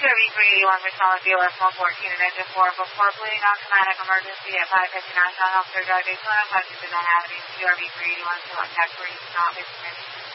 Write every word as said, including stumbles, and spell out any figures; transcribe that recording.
V three eighty-one for solid B O S one fourteen and engine four before bleeding on traumatic emergency at five fifty National Health Care Drive Daytona, five fifty Manhattan, C R V three eighty-one to contact police, not information.